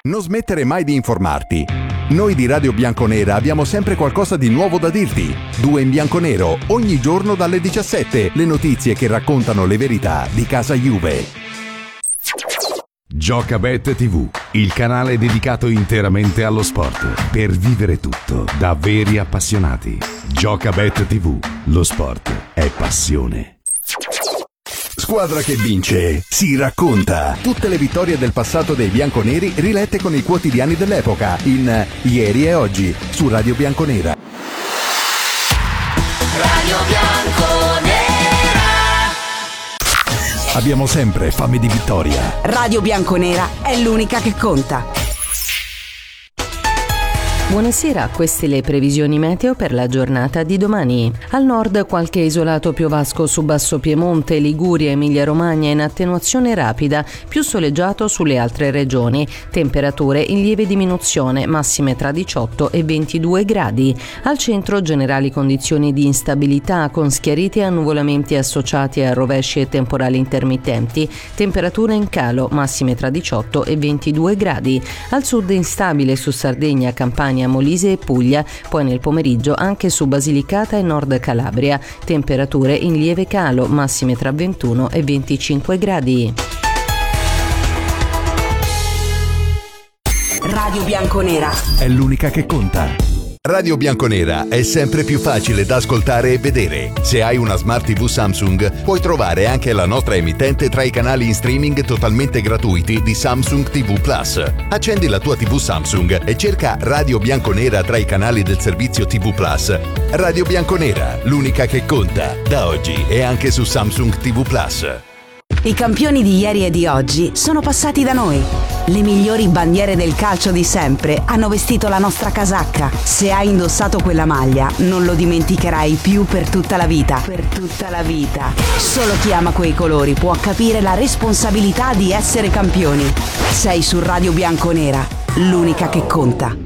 Non smettere mai di informarti. Noi di Radio Bianconera abbiamo sempre qualcosa di nuovo da dirti. 2 in bianco-nero, ogni giorno dalle 17. Le notizie che raccontano le verità di casa Juve. Giocabet TV, il canale dedicato interamente allo sport. Per vivere tutto da veri appassionati. Giocabet TV, lo sport è passione. Squadra che vince, si racconta. Tutte le vittorie del passato dei bianconeri rilette con i quotidiani dell'epoca in Ieri e Oggi su Radio Bianconera. Radio Bianconera. Abbiamo sempre fame di vittoria. Radio Bianconera è l'unica che conta. Buonasera, queste le previsioni meteo per la giornata di domani. Al nord qualche isolato piovasco su Basso Piemonte, Liguria, Emilia-Romagna in attenuazione rapida, più soleggiato sulle altre regioni. Temperature in lieve diminuzione, massime tra 18 e 22 gradi. Al centro generali condizioni di instabilità con schiariti e annuvolamenti associati a rovesci e temporali intermittenti. Temperature in calo, massime tra 18 e 22 gradi. Al sud instabile su Sardegna, Campania, Molise e Puglia, poi nel pomeriggio anche su Basilicata e Nord Calabria. Temperature in lieve calo, massime tra 21 e 25 gradi. Radio Bianconera è l'unica che conta. Radio Bianconera è sempre più facile da ascoltare e vedere. Se hai una Smart TV Samsung, puoi trovare anche la nostra emittente tra i canali in streaming totalmente gratuiti di Samsung TV Plus. Accendi la tua TV Samsung e cerca Radio Bianconera tra i canali del servizio TV Plus. Radio Bianconera, l'unica che conta. Da oggi è anche su Samsung TV Plus. I campioni di ieri e di oggi sono passati da noi. Le migliori bandiere del calcio di sempre hanno vestito la nostra casacca. Se hai indossato quella maglia, non lo dimenticherai più per tutta la vita. Per tutta la vita. Solo chi ama quei colori può capire la responsabilità di essere campioni. Sei su Radio Bianconera, l'unica che conta.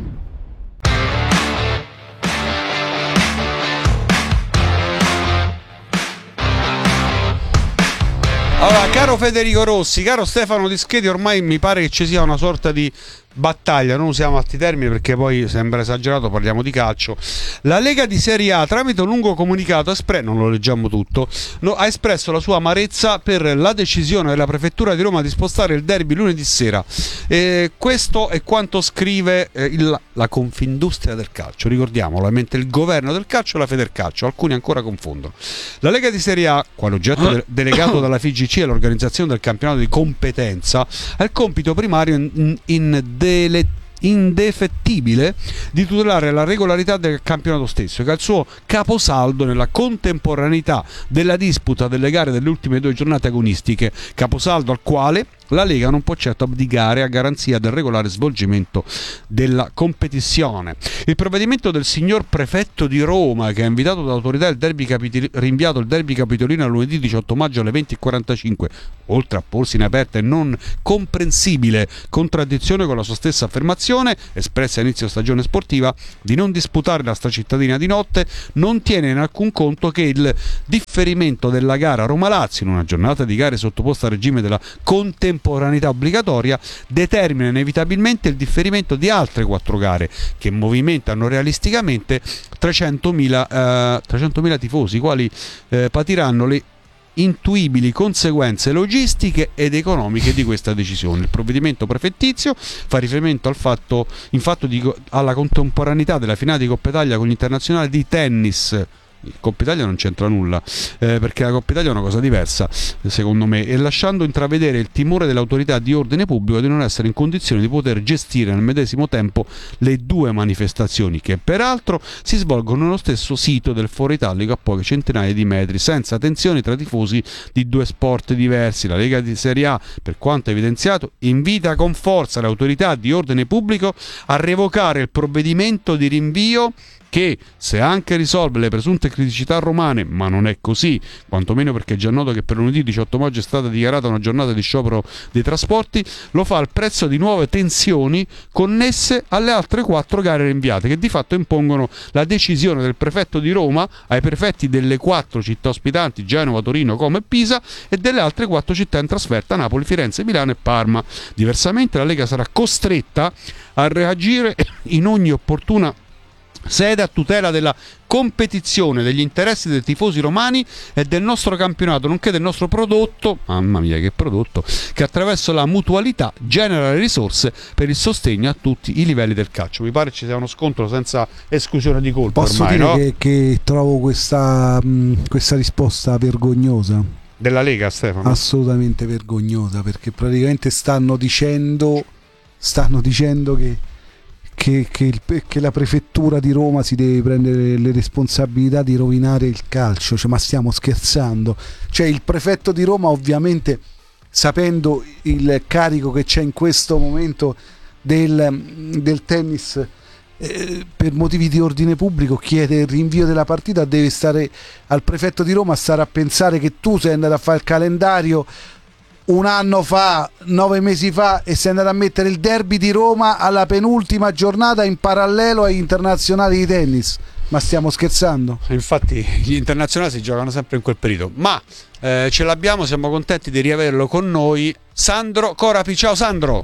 Allora, caro Federico Rossi, caro Stefano Dischetti, ormai mi pare che ci sia una sorta di battaglia, non usiamo altri termini perché poi sembra esagerato, parliamo di calcio. La Lega di Serie A, tramite un lungo comunicato, non lo leggiamo tutto, ha espresso la sua amarezza per la decisione della Prefettura di Roma di spostare il derby lunedì sera. Questo è quanto scrive la Confindustria del calcio, ricordiamolo, mentre il governo del calcio e la Federcalcio, alcuni ancora confondono. La Lega di Serie A, quale oggetto delegato dalla FIGC all'organizzazione del campionato di competenza, ha il compito primario indefettibile di tutelare la regolarità del campionato stesso, che ha il suo caposaldo nella contemporaneità della disputa delle gare delle ultime 2 giornate agonistiche, caposaldo al quale la Lega non può certo abdicare a garanzia del regolare svolgimento della competizione. Il provvedimento del signor prefetto di Roma, che ha invitato l'autorità rinviato il derby capitolino a lunedì 18 maggio alle 20:45, oltre a porsi in aperta e non comprensibile contraddizione con la sua stessa affermazione, espressa a inizio stagione sportiva, di non disputare la stracittadina di notte, non tiene in alcun conto che il differimento della gara Roma-Lazio, in una giornata di gare sottoposta al regime della contemporaneità obbligatoria, determina inevitabilmente il differimento di altre 4 gare che movimentano realisticamente 300.000 tifosi, i quali patiranno le intuibili conseguenze logistiche ed economiche di questa decisione. Il provvedimento prefettizio fa riferimento alla contemporaneità della finale di Coppa Italia con l'Internazionale di tennis. Coppa Italia non c'entra nulla, perché la Coppa Italia è una cosa diversa, secondo me, e lasciando intravedere il timore dell'autorità di ordine pubblico di non essere in condizione di poter gestire nel medesimo tempo le 2 manifestazioni, che peraltro si svolgono nello stesso sito del Foro Italico a poche centinaia di metri, senza tensioni tra tifosi di 2 sport diversi. La Lega di Serie A, per quanto evidenziato, invita con forza le autorità di ordine pubblico a revocare il provvedimento di rinvio che, se anche risolve le presunte criticità romane, ma non è così, quantomeno perché è già noto che per lunedì 18 maggio è stata dichiarata una giornata di sciopero dei trasporti, lo fa al prezzo di nuove tensioni connesse alle altre 4 gare rinviate, che di fatto impongono la decisione del prefetto di Roma ai prefetti delle 4 città ospitanti, Genova, Torino, Como e Pisa, e delle altre 4 città in trasferta, Napoli, Firenze, Milano e Parma. Diversamente la Lega sarà costretta a reagire in ogni opportuna sede a tutela della competizione, degli interessi dei tifosi romani e del nostro campionato, nonché del nostro prodotto, mamma mia che prodotto, che attraverso la mutualità genera le risorse per il sostegno a tutti i livelli del calcio. Mi pare ci sia uno scontro senza esclusione di colpa. Posso ormai, dire no? che trovo questa risposta vergognosa. Della Lega, Stefano? Assolutamente vergognosa, perché praticamente stanno dicendo che la prefettura di Roma si deve prendere le responsabilità di rovinare il calcio. Cioè, ma stiamo scherzando? Cioè, il prefetto di Roma, ovviamente, sapendo il carico che c'è in questo momento del tennis, per motivi di ordine pubblico, chiede il rinvio della partita. Deve stare al prefetto di Roma, stare a pensare che tu sei andato a fare il calendario un anno fa, 9 mesi fa, e sei andato a mettere il derby di Roma alla penultima giornata in parallelo ai internazionali di tennis. Ma stiamo scherzando? Infatti gli internazionali si giocano sempre in quel periodo. Ma ce l'abbiamo, siamo contenti di riaverlo con noi, Sandro Corapi. Ciao Sandro.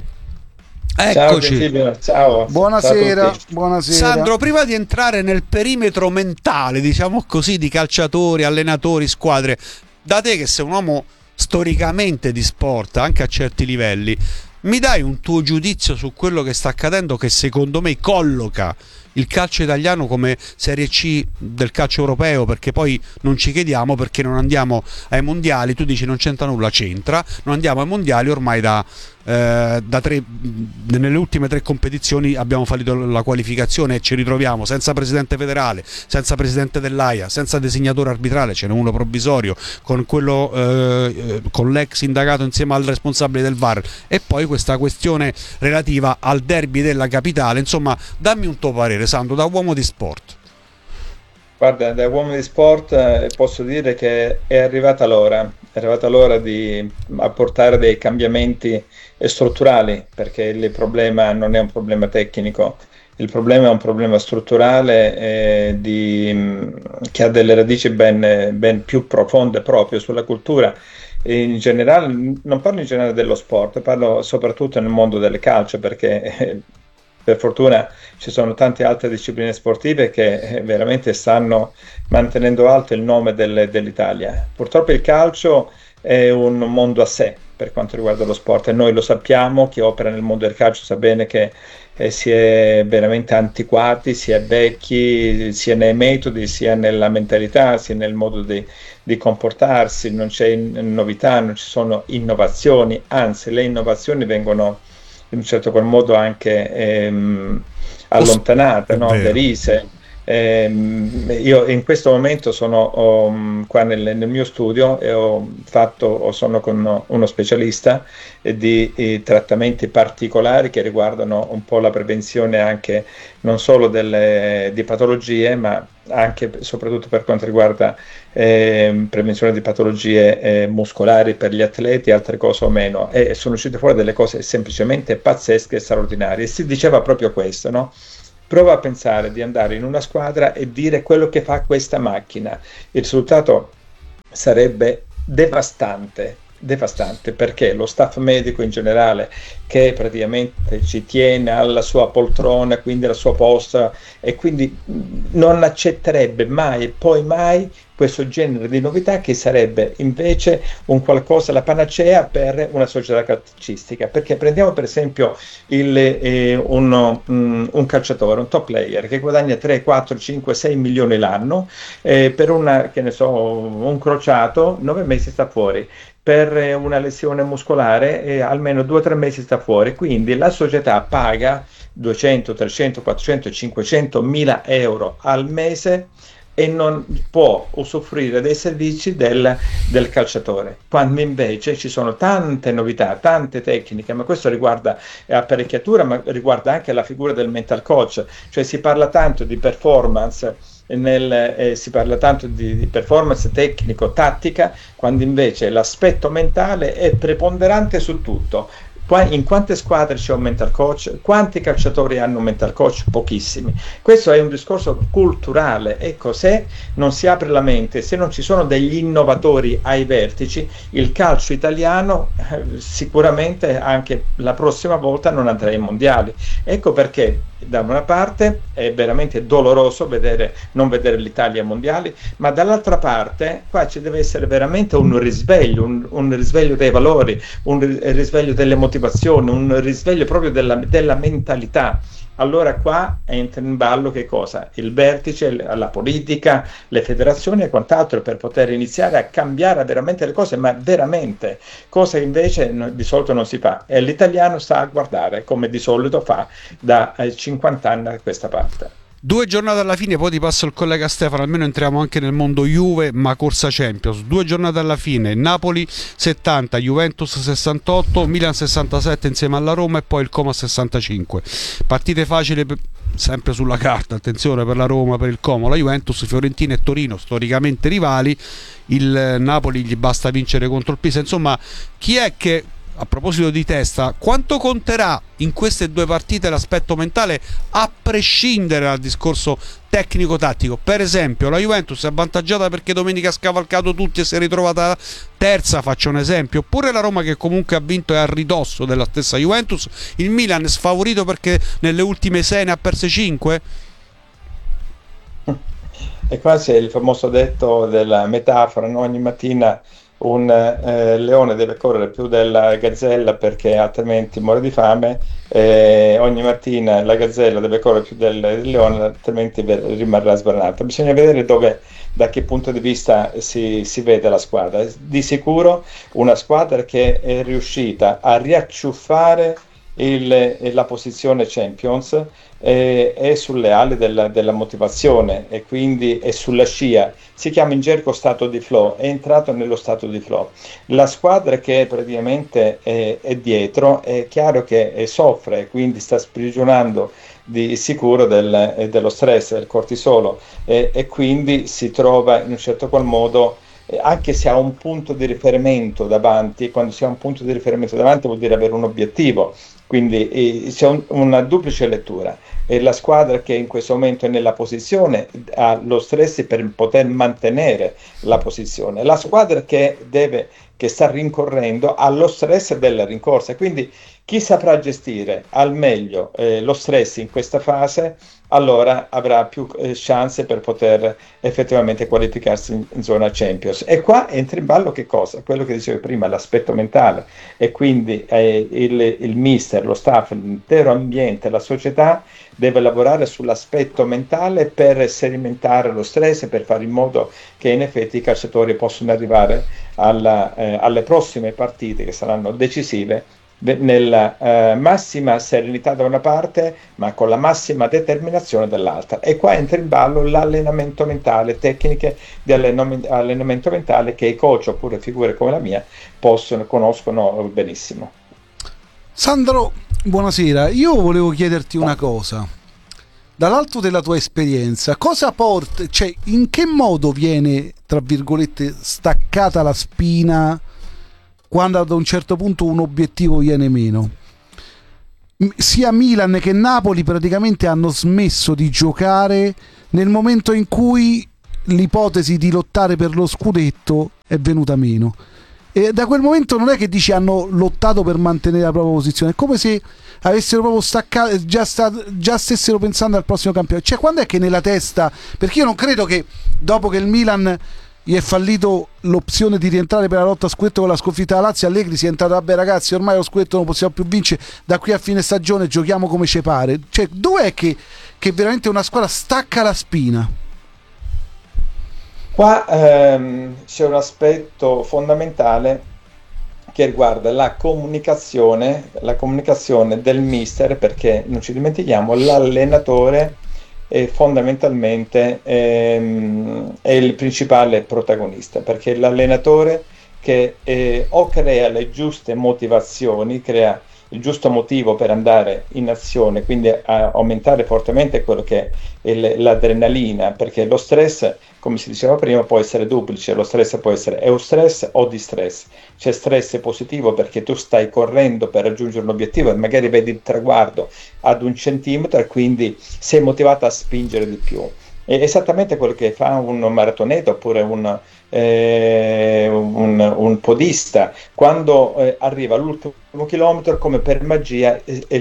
Eccoci. Ciao. Buonasera. Sandro, prima di entrare nel perimetro mentale, diciamo così, di calciatori, allenatori, squadre, da te che sei un uomo storicamente di sport, anche a certi livelli, mi dai un tuo giudizio su quello che sta accadendo, che secondo me colloca il calcio italiano come Serie C del calcio europeo? Perché poi non ci chiediamo perché non andiamo ai mondiali. Tu dici non c'entra nulla, c'entra. Non andiamo ai mondiali ormai da 3, nelle ultime 3 competizioni abbiamo fallito la qualificazione e ci ritroviamo senza presidente federale, senza presidente dell'AIA, senza designatore arbitrale, ce n'è uno provvisorio, con quello con l'ex indagato insieme al responsabile del VAR, e poi questa questione relativa al derby della capitale. Insomma, dammi un tuo parere, Sandro, da uomo di sport. Guarda, da uomo di sport posso dire che è arrivata l'ora di apportare dei cambiamenti strutturali, perché il problema non è un problema tecnico, il problema è un problema strutturale che ha delle radici ben più profonde proprio sulla cultura. In generale, non parlo in generale dello sport, parlo soprattutto nel mondo del calcio, perché per fortuna ci sono tante altre discipline sportive che veramente stanno mantenendo alto il nome dell'Italia. Purtroppo il calcio è un mondo a sé per quanto riguarda lo sport, e noi lo sappiamo. Chi opera nel mondo del calcio sa bene che si è veramente antiquati, si è vecchi, sia nei metodi, sia nella mentalità, sia nel modo di comportarsi. Non c'è novità, non ci sono innovazioni, anzi le innovazioni vengono in un certo qual modo anche allontanate, no? Derise. Io in questo momento sono qua nel mio studio e sono con uno specialista di trattamenti particolari che riguardano un po' la prevenzione anche non solo di patologie, ma anche soprattutto per quanto riguarda prevenzione di patologie muscolari per gli atleti e altre cose o meno, e sono uscite fuori delle cose semplicemente pazzesche e straordinarie. E si diceva proprio questo, no? Prova a pensare di andare in una squadra e dire quello che fa questa macchina. Il risultato sarebbe devastante, perché lo staff medico in generale, che praticamente ci tiene alla sua poltrona, quindi alla sua posta, e quindi non accetterebbe mai e poi mai questo genere di novità, che sarebbe invece un qualcosa, la panacea per una società calcistica. Perché prendiamo per esempio un calciatore, un top player che guadagna 3, 4, 5, 6 milioni l'anno, per un crociato 9 mesi sta fuori, per una lesione muscolare almeno 2 o 3 mesi sta fuori, quindi la società paga 200, 300, 400, 500 mila euro al mese e non può usufruire dei servizi del calciatore, quando invece ci sono tante novità, tante tecniche, ma questo riguarda apparecchiatura, ma riguarda anche la figura del mental coach, cioè si parla tanto di performance si parla tanto di performance tecnico-tattica, quando invece l'aspetto mentale è preponderante su tutto. In quante squadre c'è un mental coach? Quanti calciatori hanno un mental coach? Pochissimi. Questo è un discorso culturale. Ecco, se non si apre la mente, se non ci sono degli innovatori ai vertici, il calcio italiano sicuramente anche la prossima volta non andrà ai mondiali. Ecco perché da una parte è veramente doloroso non vedere l'Italia ai mondiali, ma dall'altra parte qua ci deve essere veramente un risveglio, un risveglio dei valori, un risveglio delle motivazioni, un risveglio proprio della mentalità. Allora qua entra in ballo che cosa? Il vertice, la politica, le federazioni e quant'altro, per poter iniziare a cambiare veramente le cose, ma veramente, cosa che invece di solito non si fa. E l'italiano sta a guardare come di solito fa da 50 anni a questa parte. 2 giornate alla fine, poi ti passo il collega Stefano, almeno entriamo anche nel mondo Juve, ma corsa Champions. 2 giornate alla fine, Napoli 70, Juventus 68, Milan 67 insieme alla Roma e poi il Como 65. Partite facili sempre sulla carta, attenzione per la Roma, per il Como, la Juventus, Fiorentina e Torino storicamente rivali, il Napoli gli basta vincere contro il Pisa. Insomma, chi è che, a proposito di testa, quanto conterà in queste 2 partite l'aspetto mentale, a prescindere dal discorso tecnico-tattico? Per esempio, la Juventus è avvantaggiata perché domenica ha scavalcato tutti e si è ritrovata terza, faccio un esempio, oppure la Roma, che comunque ha vinto, è a ridosso della stessa Juventus, il Milan è sfavorito perché nelle ultime 6 ne ha perse 5? E qua c'è il famoso detto della metafora, no? Ogni mattina un leone deve correre più della gazzella perché altrimenti muore di fame, ogni mattina la gazzella deve correre più del leone altrimenti rimarrà sbranata. Bisogna vedere da che punto di vista si vede la squadra. Di sicuro una squadra che è riuscita a riacciuffare la posizione Champions è sulle ali della motivazione e quindi è sulla scia, si chiama in gergo stato di flow, è entrato nello stato di flow. La squadra che praticamente è dietro è chiaro che soffre, quindi sta sprigionando di sicuro dello stress, del cortisolo, e quindi si trova in un certo qual modo, anche se ha un punto di riferimento davanti. Quando si ha un punto di riferimento davanti vuol dire avere un obiettivo, quindi c'è una duplice lettura. E la squadra che in questo momento è nella posizione ha lo stress per poter mantenere la posizione. La squadra che sta rincorrendo ha lo stress della rincorsa, quindi chi saprà gestire al meglio lo stress in questa fase, allora avrà più chance per poter effettivamente qualificarsi in zona Champions. E qua entra in ballo che cosa? Quello che dicevo prima, l'aspetto mentale, e quindi il mister, lo staff, l'intero ambiente, la società deve lavorare sull'aspetto mentale per sedimentare lo stress, per fare in modo che in effetti i calciatori possano arrivare alle prossime partite che saranno decisive nella massima serenità da una parte, ma con la massima determinazione dall'altra. E qua entra in ballo l'allenamento mentale, tecniche di allenamento mentale che i coach oppure figure come la mia conoscono benissimo. Sandro, buonasera. Io volevo chiederti una cosa. Dall'alto della tua esperienza, cosa porta, cioè in che modo viene, tra virgolette, staccata la spina quando ad un certo punto un obiettivo viene meno? Sia Milan che Napoli praticamente hanno smesso di giocare nel momento in cui l'ipotesi di lottare per lo scudetto è venuta meno. E da quel momento non è che dici hanno lottato per mantenere la propria posizione, è come se avessero proprio staccato, già stessero pensando al prossimo campionato. Cioè, quando è che nella testa, perché io non credo che dopo che il Milan gli è fallito l'opzione di rientrare per la lotta a scudetto con la sconfitta alla Lazio, Allegri sia entrato, vabbè ragazzi, ormai lo scudetto non possiamo più vincere, da qui a fine stagione giochiamo come ci pare. Cioè, dov'è che veramente una squadra stacca la spina? Qua c'è un aspetto fondamentale che riguarda la comunicazione del mister, perché non ci dimentichiamo, l'allenatore fondamentalmente è il principale protagonista, perché l'allenatore che o crea le giuste motivazioni, crea il giusto motivo per andare in azione, quindi a aumentare fortemente quello che è l'adrenalina, perché lo stress, come si diceva prima, può essere duplice, lo stress può essere eustress o distress. C'è stress positivo perché tu stai correndo per raggiungere un obiettivo e magari vedi il traguardo ad 1 centimetro e quindi sei motivato a spingere di più. È esattamente quello che fa un maratoneta oppure un podista quando arriva all'ultimo chilometro, come per magia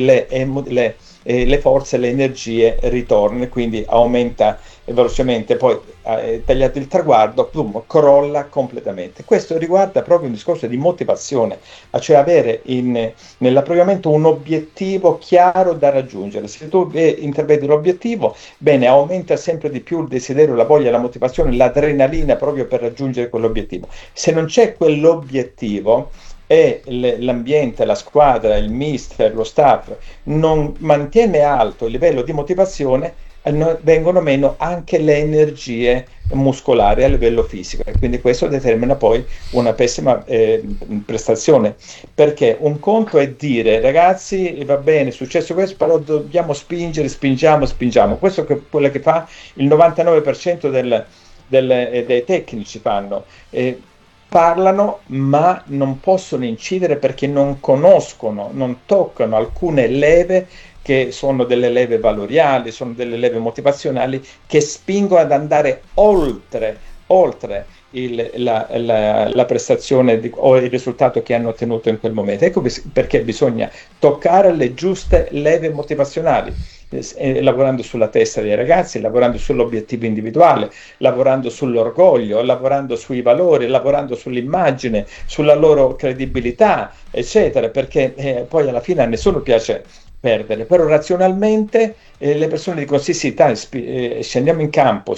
le forze, le energie ritornano, quindi aumenta velocemente, poi tagliato il traguardo, boom, crolla completamente. Questo riguarda proprio un discorso di motivazione, cioè avere nell'appropriamento un obiettivo chiaro da raggiungere. Se tu intravedi l'obiettivo, bene, aumenta sempre di più il desiderio, la voglia, la motivazione, l'adrenalina proprio per raggiungere quell'obiettivo. Se non c'è quell'obiettivo e l'ambiente, la squadra, il mister, lo staff non mantiene alto il livello di motivazione, vengono meno anche le energie muscolari a livello fisico, e quindi questo determina poi una pessima prestazione, perché un conto è dire ragazzi va bene, è successo questo, però dobbiamo spingiamo, questo è quello che fa il 99% dei tecnici fanno. Parlano ma non possono incidere perché non conoscono, non toccano alcune leve che sono delle leve valoriali, sono delle leve motivazionali che spingono ad andare oltre la prestazione o il risultato che hanno ottenuto in quel momento. Ecco perché bisogna toccare le giuste leve motivazionali, lavorando sulla testa dei ragazzi, lavorando sull'obiettivo individuale, lavorando sull'orgoglio, lavorando sui valori, lavorando sull'immagine, sulla loro credibilità, eccetera, perché poi alla fine a nessuno piace perdere, però razionalmente le persone dicono sì, scendiamo in campo,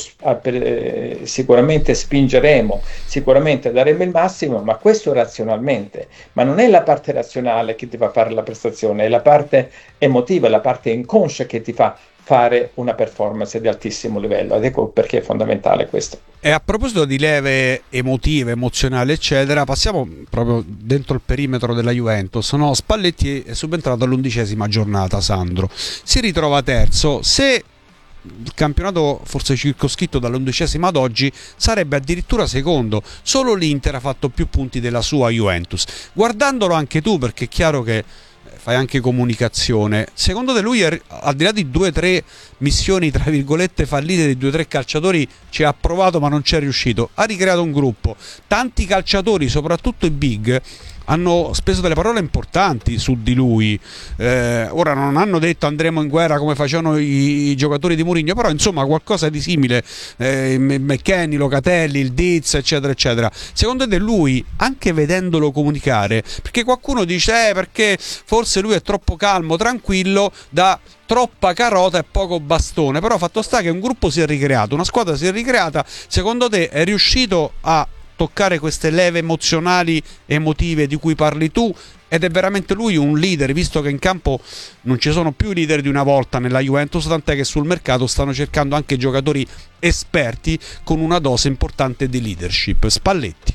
sicuramente spingeremo, sicuramente daremo il massimo, ma questo razionalmente, ma non è la parte razionale che ti fa fare la prestazione, è la parte emotiva, la parte inconscia che ti fa fare una performance di altissimo livello, ed ecco perché è fondamentale questo. E a proposito di leve emotive, emozionali eccetera, passiamo proprio dentro il perimetro della Juventus. No, Spalletti è subentrato all'11ª giornata, Sandro, si ritrova terzo. Se il campionato fosse circoscritto dall'11ª ad oggi sarebbe addirittura secondo, solo l'Inter ha fatto più punti della sua Juventus. Guardandolo anche tu, perché è chiaro che fai anche comunicazione, secondo te lui, al di là di 2 o 3 missioni tra virgolette fallite di 2 o 3 calciatori, ci ha provato ma non ci è riuscito, ha ricreato un gruppo, tanti calciatori, soprattutto i big, hanno speso delle parole importanti su di lui. Ora non hanno detto andremo in guerra come facevano i giocatori di Mourinho, però insomma qualcosa di simile, McKennie, Locatelli, il Diz, eccetera eccetera. Secondo te lui, anche vedendolo comunicare, perché qualcuno dice perché forse lui è troppo calmo, tranquillo, da troppa carota e poco bastone, però fatto sta che un gruppo si è ricreato, una squadra si è ricreata, secondo te è riuscito a toccare queste leve emozionali, emotive di cui parli tu, ed è veramente lui un leader, visto che in campo non ci sono più i leader di una volta nella Juventus, tant'è che sul mercato stanno cercando anche giocatori esperti con una dose importante di leadership. Spalletti.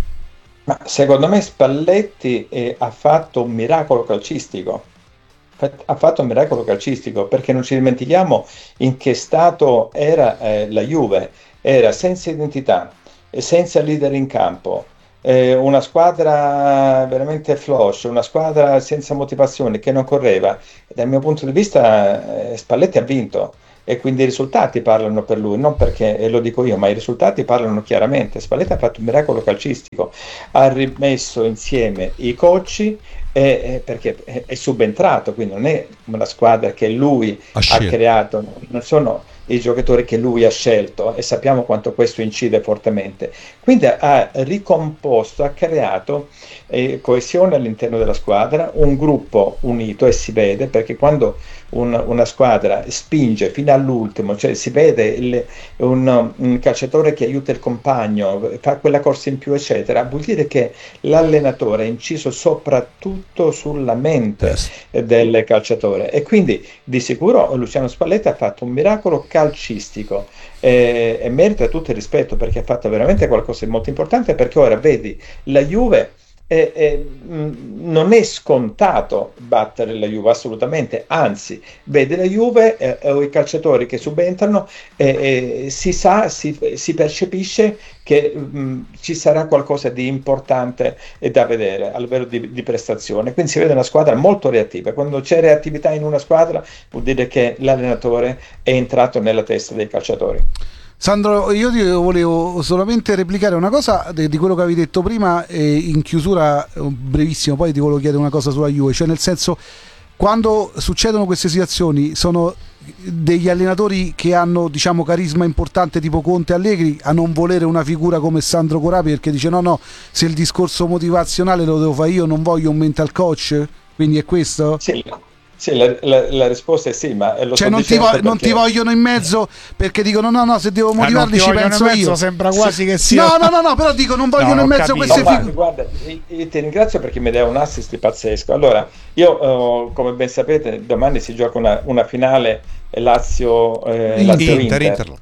Ma secondo me Spalletti ha fatto un miracolo calcistico. Ha fatto un miracolo calcistico, perché non ci dimentichiamo in che stato era la Juve, era senza identità, senza leader in campo, una squadra veramente flush, una squadra senza motivazione, che non correva. Dal mio punto di vista Spalletti ha vinto, e quindi i risultati parlano per lui, non perché lo dico io, ma i risultati parlano chiaramente. Spalletti ha fatto un miracolo calcistico, ha rimesso insieme i coach, perché è subentrato, quindi non è una squadra che lui ha creato, non sono i giocatori che lui ha scelto, e sappiamo quanto questo incide fortemente. Quindi ha ricomposto, ha creato coesione all'interno della squadra, un gruppo unito, e si vede, perché quando una squadra spinge fino all'ultimo, cioè si vede un calciatore che aiuta il compagno, fa quella corsa in più eccetera, vuol dire che l'allenatore ha inciso soprattutto sulla mente del calciatore, e quindi di sicuro Luciano Spalletti ha fatto un miracolo calcistico, e merita tutto il rispetto perché ha fatto veramente qualcosa di molto importante, perché ora vedi la Juve. Non è scontato battere la Juve, assolutamente, anzi, vede la Juve o i calciatori che subentrano, si percepisce che ci sarà qualcosa di importante da vedere a livello di prestazione, quindi si vede una squadra molto reattiva. Quando c'è reattività in una squadra vuol dire che l'allenatore è entrato nella testa dei calciatori. Sandro, io ti volevo solamente replicare una cosa di quello che avevi detto prima, e in chiusura brevissimo poi ti volevo chiedere una cosa sulla Juve, cioè nel senso, quando succedono queste situazioni sono degli allenatori che hanno, diciamo, carisma importante tipo Conte, Allegri, a non volere una figura come Sandro Corapi perché dice no, se il discorso motivazionale lo devo fare io, non voglio un mental coach, quindi è questo? Sì, la risposta è sì, ma lo cioè non ti vogliono in mezzo perché dicono no, se devo motivarli ci penso io. Sembra quasi che sia. No, però dico non vogliono in mezzo queste figure. Guarda, io ti ringrazio perché mi dai un assist pazzesco. Allora, io come ben sapete, domani si gioca una finale Lazio-Inter.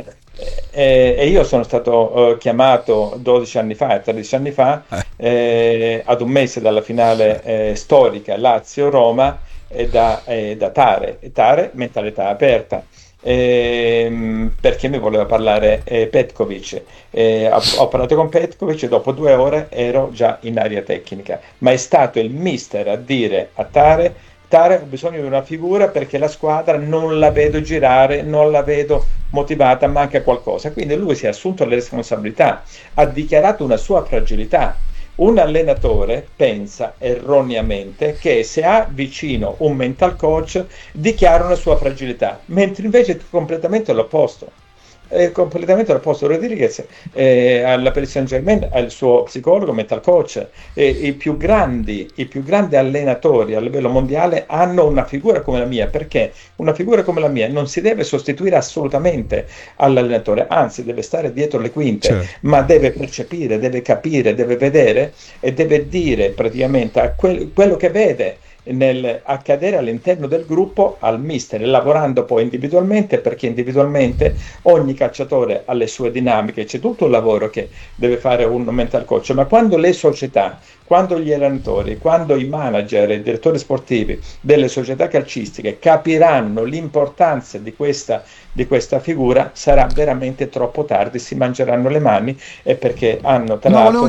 E io sono stato chiamato 12 anni fa, 13 anni fa, ad un mese dalla finale storica Lazio-Roma, da Tare, mentalità aperta, perché mi voleva parlare Petkovic. Ho parlato con Petkovic e dopo 2 ore ero già in area tecnica, ma è stato il mister a dire a Tare ho bisogno di una figura perché la squadra non la vedo girare, non la vedo motivata, manca qualcosa. Quindi lui si è assunto le responsabilità, ha dichiarato una sua fragilità. Un allenatore pensa erroneamente che se ha vicino un mental coach dichiara una sua fragilità, mentre invece è completamente l'opposto. Rodriguez alla Paris Saint-Germain ha il suo psicologo, mental coach, i più grandi allenatori a livello mondiale hanno una figura come la mia, perché una figura come la mia non si deve sostituire assolutamente all'allenatore, anzi deve stare dietro le quinte, certo, ma deve percepire, deve capire, deve vedere e deve dire praticamente a quello che vede nel accadere all'interno del gruppo al mister, lavorando poi individualmente, perché individualmente ogni calciatore ha le sue dinamiche, c'è tutto un lavoro che deve fare un mental coach, ma quando le società, quando gli allenatori, quando i manager e i direttori sportivi delle società calcistiche capiranno l'importanza di questa figura, sarà veramente troppo tardi, si mangeranno le mani, e perché hanno tra l'altro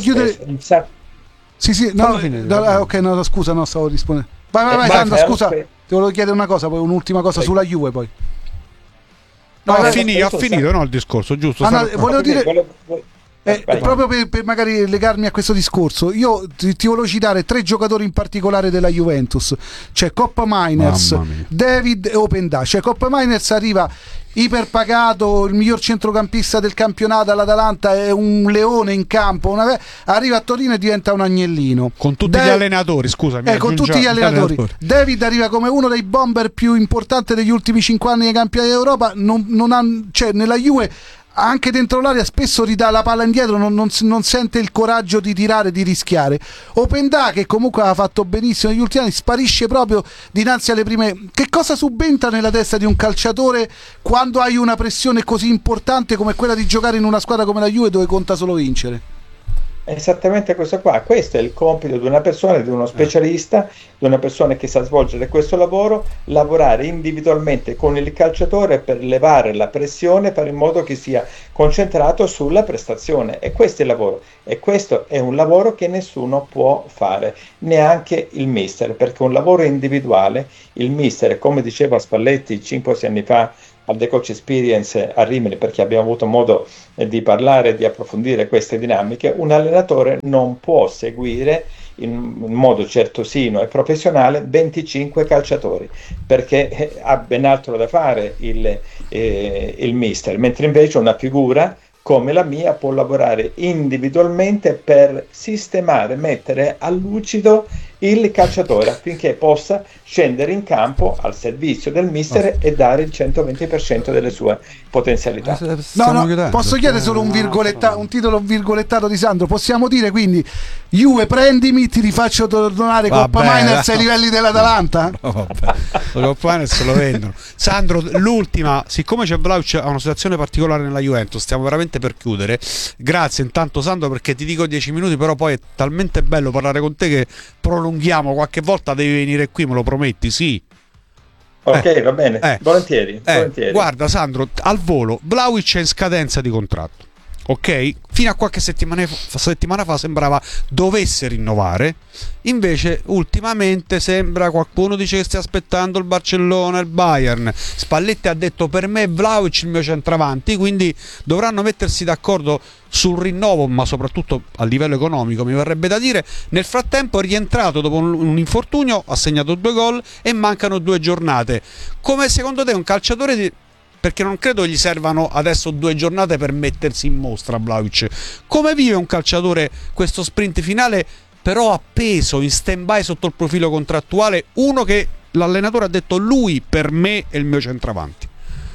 scusa, stavo rispondendo. Vai Sandro, scusa, ti volevo chiedere una cosa, poi un'ultima cosa sulla Juve poi. Ha finito il discorso, giusto? Volevo dire proprio per magari legarmi a questo discorso, io ti volevo citare 3 giocatori in particolare della Juventus. C'è Coppa Miners, David e Openda. Cioè Coppa Miners arriva iperpagato, il miglior centrocampista del campionato all'Atalanta, è un leone in campo, arriva a Torino e diventa un agnellino con tutti gli allenatori, scusami, con tutti gli allenatori. David arriva come uno dei bomber più importanti degli ultimi 5 anni nei campionati d'Europa, cioè nella Juve anche dentro l'area spesso ridà la palla indietro, non sente il coraggio di tirare, di rischiare. Openda, che comunque ha fatto benissimo negli ultimi anni, sparisce proprio dinanzi alle prime. Che cosa subentra nella testa di un calciatore quando hai una pressione così importante come quella di giocare in una squadra come la Juve dove conta solo vincere? Esattamente questo qua, questo è il compito di una persona, di uno specialista, di una persona che sa svolgere questo lavoro, lavorare individualmente con il calciatore per levare la pressione, fare in modo che sia concentrato sulla prestazione, e questo è il lavoro, e questo è un lavoro che nessuno può fare, neanche il mister, perché un lavoro individuale, il mister, come diceva Spalletti 5-6 anni fa al The Coach Experience a Rimini, perché abbiamo avuto modo di parlare e di approfondire queste dinamiche, un allenatore non può seguire in modo certosino e professionale 25 calciatori, perché ha ben altro da fare il mister, mentre invece una figura come la mia può lavorare individualmente per sistemare, mettere a lucido il calciatore affinché possa scendere in campo al servizio del mister e dare il 120% delle sue potenzialità. No, posso chiedere solo un titolo virgolettato di Sandro? Possiamo dire quindi: Juve, prendimi, ti rifaccio tornare Coppa Miners ai livelli dell'Atalanta? Coppa Miners lo vendono. Sandro, l'ultima, siccome c'è Vlahovic, ha una situazione particolare nella Juventus, stiamo veramente per chiudere. Grazie intanto Sandro, perché ti dico 10 minuti, però poi è talmente bello parlare con te che prolunghiamo. Qualche volta devi venire qui, me lo prometti? Sì. Ok, va bene, volentieri. Guarda Sandro, al volo, Vlahovic è in scadenza di contratto, ok? Fino a qualche settimana fa sembrava dovesse rinnovare, invece ultimamente sembra qualcuno dice che stia aspettando il Barcellona, il Bayern. Spalletti ha detto: per me Vlahovic il mio centravanti, quindi dovranno mettersi d'accordo sul rinnovo, ma soprattutto a livello economico, mi verrebbe da dire. Nel frattempo è rientrato dopo un infortunio, ha segnato 2 gol e mancano 2 giornate. Come secondo te un calciatore perché non credo gli servano adesso 2 giornate per mettersi in mostra Vlahovic, come vive un calciatore questo sprint finale, però appeso, in stand-by sotto il profilo contrattuale, uno che l'allenatore ha detto: lui per me è il mio centravanti?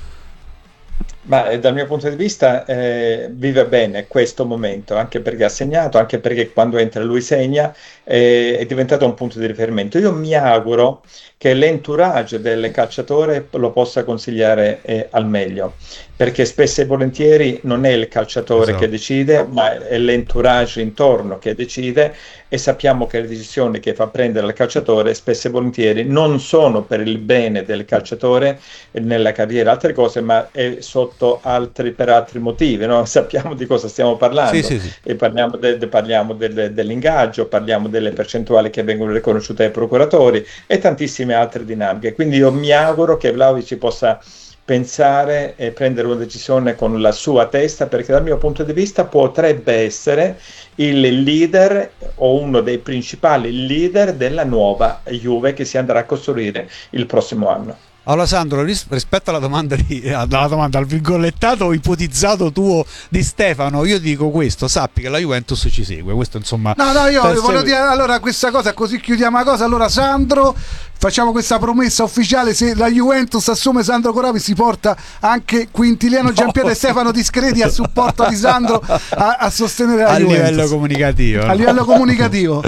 Ma dal mio punto di vista vive bene questo momento, anche perché ha segnato, anche perché quando entra lui segna, è diventato un punto di riferimento. Io mi auguro che l'entourage del calciatore lo possa consigliare al meglio, perché spesso e volentieri non è il calciatore che decide, ma è l'entourage intorno che decide, e sappiamo che le decisioni che fa prendere il calciatore spesso e volentieri non sono per il bene del calciatore nella carriera, altre cose, ma è per altri motivi, no? Sappiamo di cosa stiamo parlando. E parliamo dell'ingaggio, parliamo delle percentuali che vengono riconosciute ai procuratori e tantissime altre dinamiche. Quindi io mi auguro che Vlahovic possa pensare e prendere una decisione con la sua testa, perché dal mio punto di vista potrebbe essere il leader o uno dei principali leader della nuova Juve che si andrà a costruire il prossimo anno. Allora Sandro, rispetto alla domanda al virgolettato ipotizzato tuo di Stefano, io dico questo: sappi che la Juventus ci segue. Questo insomma. No, io voglio dire allora questa cosa, così chiudiamo la cosa. Allora Sandro, facciamo questa promessa ufficiale: se la Juventus assume Sandro Corapi, si porta anche Quintiliano Giampiero e Stefano Discreti a supporto di Sandro a sostenere la Juventus livello comunicativo. A livello comunicativo.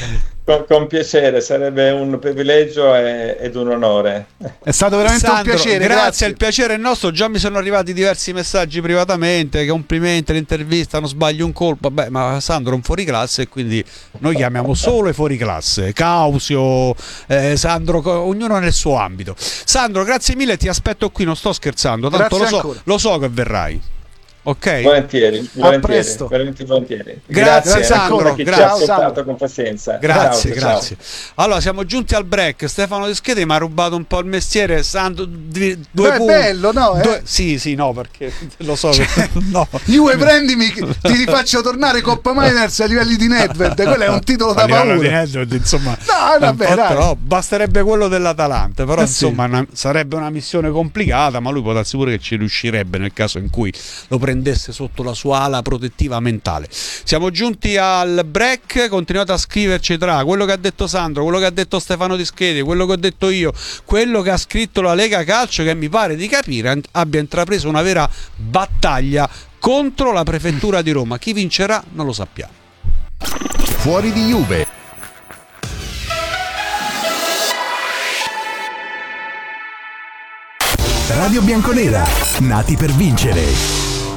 Con piacere, sarebbe un privilegio ed un onore. È stato veramente Sandro, un piacere. Grazie, il piacere è nostro. Già mi sono arrivati diversi messaggi privatamente: complimenti, l'intervista, non sbagli un colpo. Beh, ma Sandro è un fuoriclasse, e quindi noi chiamiamo solo i fuoriclasse. Causio, Sandro, ognuno nel suo ambito. Sandro, grazie mille, ti aspetto qui, non sto scherzando, tanto lo so che verrai. Ok, volentieri, a presto. Veramente volentieri. Grazie Sandro, grazie Sandro, con pazienza. Grazie. Allora siamo giunti al break. Stefano Deschede mi ha rubato un po' il mestiere. Sandro, due punti. È bello, no? Sì, no, perché lo so che no. Juve, prendimi, ti rifaccio tornare Coppa Miners a livelli di Nedved. Quello è un titolo da paura. Di Nedved, insomma. No, vabbè, dai. No, basterebbe quello dell'Atalanta, però insomma sarebbe una missione complicata, ma lui può darsi pure che ci riuscirebbe nel caso in cui lo prendesse sotto la sua ala protettiva mentale. Siamo giunti al break, continuate a scriverci tra quello che ha detto Sandro, quello che ha detto Stefano Dischede, quello che ho detto io, quello che ha scritto la Lega Calcio, che mi pare di capire abbia intrapreso una vera battaglia contro la prefettura di Roma. Chi vincerà non lo sappiamo. Fuori di Juve. Radio Bianconera, nati per vincere.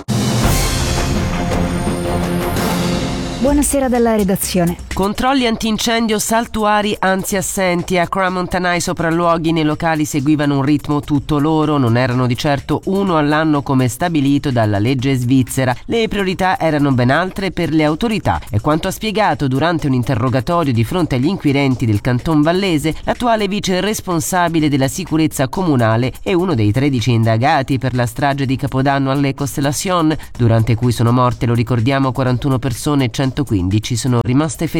Buonasera dalla redazione. Controlli antincendio saltuari anzi assenti. A Cramontanà i sopralluoghi nei locali seguivano un ritmo tutto loro, non erano di certo uno all'anno come stabilito dalla legge svizzera. Le priorità erano ben altre per le autorità. È quanto ha spiegato durante un interrogatorio di fronte agli inquirenti del Canton Vallese l'attuale vice responsabile della sicurezza comunale e uno dei 13 indagati per la strage di Capodanno alle Constellation, durante cui sono morte, lo ricordiamo, 41 persone e 115 sono rimaste ferite.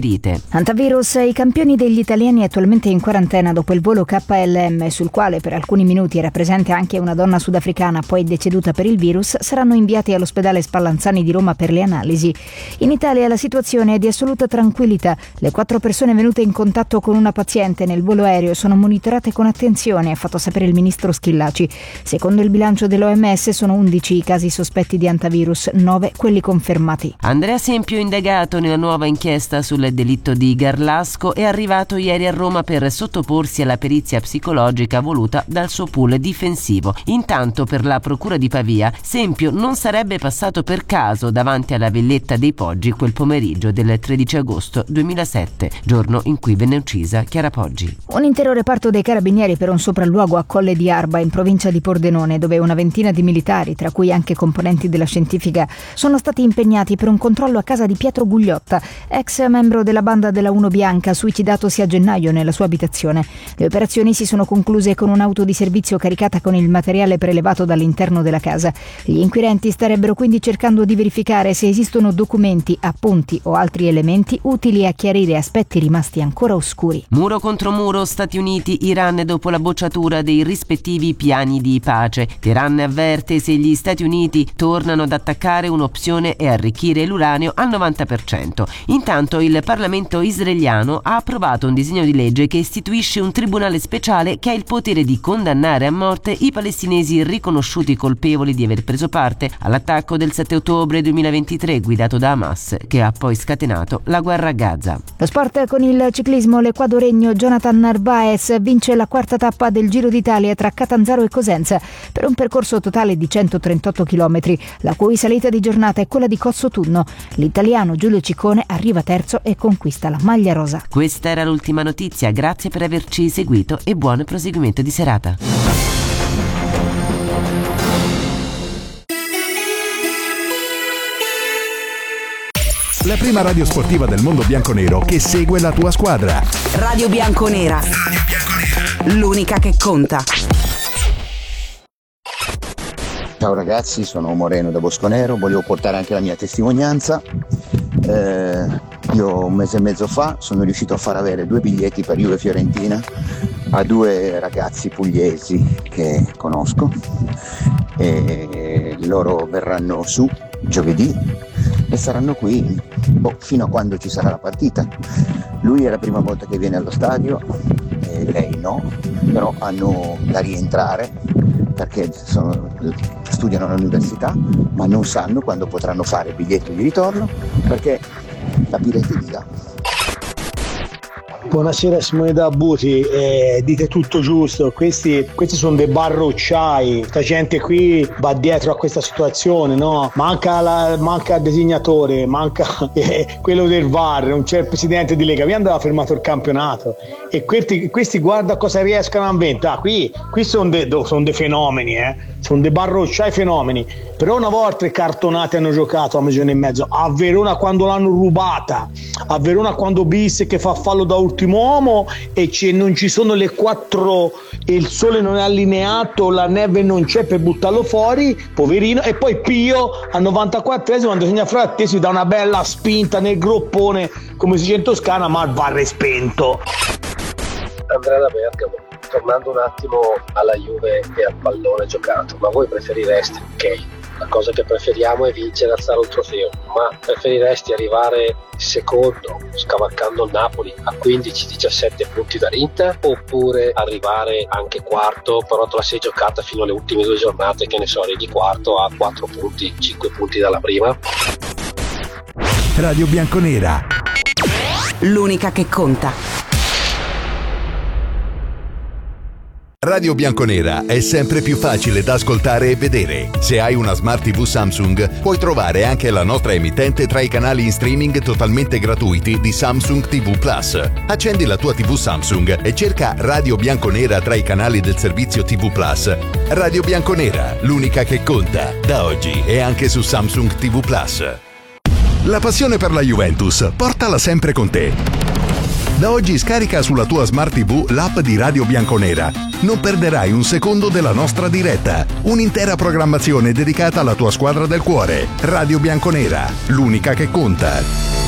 ferite. Antivirus, i campioni degli italiani attualmente in quarantena dopo il volo KLM, sul quale per alcuni minuti era presente anche una donna sudafricana poi deceduta per il virus, saranno inviati all'ospedale Spallanzani di Roma per le analisi. In Italia la situazione è di assoluta tranquillità. Le 4 persone venute in contatto con una paziente nel volo aereo sono monitorate con attenzione, ha fatto sapere il ministro Schillaci. Secondo il bilancio dell'OMS sono 11 i casi sospetti di antivirus, 9 quelli confermati. Andrea Sempio, indagato nella nuova inchiesta sul delitto di Garlasco, è arrivato ieri a Roma per sottoporsi alla perizia psicologica voluta dal suo pool difensivo. Intanto per la procura di Pavia, Sempio non sarebbe passato per caso davanti alla Villetta dei Poggi quel pomeriggio del 13 agosto 2007, giorno in cui venne uccisa Chiara Poggi. Un intero reparto dei carabinieri per un sopralluogo a Colle di Arba, in provincia di Pordenone, dove una ventina di militari, tra cui anche componenti della scientifica, sono stati impegnati per un controllo a casa di Pietro Gugliotta, ex membro della banda della Uno Bianca, suicidatosi a gennaio nella sua abitazione. Le operazioni si sono concluse con un'auto di servizio caricata con il materiale prelevato dall'interno della casa. Gli inquirenti starebbero quindi cercando di verificare se esistono documenti, appunti o altri elementi utili a chiarire aspetti rimasti ancora oscuri. Muro contro muro, Stati Uniti-Iran dopo la bocciatura dei rispettivi piani di pace. Teheran avverte: se gli Stati Uniti tornano ad attaccare, un'opzione è arricchire l'uranio al 90%. Intanto il Parlamento israeliano ha approvato un disegno di legge che istituisce un tribunale speciale che ha il potere di condannare a morte i palestinesi riconosciuti colpevoli di aver preso parte all'attacco del 7 ottobre 2023 guidato da Hamas, che ha poi scatenato la guerra a Gaza. Lo sport con il ciclismo, l'equadoregno Jonathan Narvaez vince la 4ª tappa del Giro d'Italia tra Catanzaro e Cosenza per un percorso totale di 138 km, la cui salita di giornata è quella di Cossotunno. L'italiano Giulio Ciccone arriva terzo e conquista la maglia rosa. Questa era l'ultima notizia, grazie per averci seguito e buon proseguimento di serata. La prima radio sportiva del mondo bianconero che segue la tua squadra. Radio Bianconera. L'unica che conta. Ciao ragazzi, sono Moreno da Bosconero, volevo portare anche la mia testimonianza. Io un mese e mezzo fa sono riuscito a far avere 2 biglietti per Juve Fiorentina a 2 ragazzi pugliesi che conosco e loro verranno su giovedì e saranno qui fino a quando ci sarà la partita. Lui è la prima volta che viene allo stadio e lei no, però hanno da rientrare perché studiano all'università, ma non sanno quando potranno fare il biglietto di ritorno perché la pirateria. Buonasera Simone da Buti, dite tutto giusto, questi sono dei barrocciai, questa gente qui va dietro a questa situazione, no? Manca il designatore, manca quello del VAR, non c'è il presidente di Lega, via andava fermato il campionato e questi guarda cosa riescono a inventare, qui sono dei fenomeni, sono dei barrocciai fenomeni, però una volta i cartonati hanno giocato a 1 giorno e mezzo, a Verona quando l'hanno rubata, a Verona quando Bis che fa fallo da ultimo uomo e non ci sono le 4 e il sole non è allineato, la neve non c'è per buttarlo fuori, poverino, e poi Pio al 94esimo quando segna Frattesi dà una bella spinta nel groppone come si dice in Toscana, ma il VAR è spento. Andrea da Bergamo, tornando un attimo alla Juve e al pallone giocato, ma voi preferireste, ok, la cosa che preferiamo è vincere e alzare un trofeo, ma preferiresti arrivare secondo, scavalcando il Napoli a 15-17 punti dall'Inter, oppure arrivare anche quarto, però te la sei giocata fino alle ultime 2 giornate, che ne so, arrivi quarto a 4 punti, 5 punti dalla prima? Radio Bianconera. L'unica che conta. Radio Bianconera è sempre più facile da ascoltare e vedere. Se hai una Smart TV Samsung, puoi trovare anche la nostra emittente tra i canali in streaming totalmente gratuiti di Samsung TV Plus. Accendi la tua TV Samsung e cerca Radio Bianconera tra i canali del servizio TV Plus. Radio Bianconera, l'unica che conta. Da oggi è anche su Samsung TV Plus. La passione per la Juventus, portala sempre con te. Da oggi scarica sulla tua Smart TV l'app di Radio Bianconera. Non perderai un secondo della nostra diretta. Un'intera programmazione dedicata alla tua squadra del cuore. Radio Bianconera, l'unica che conta.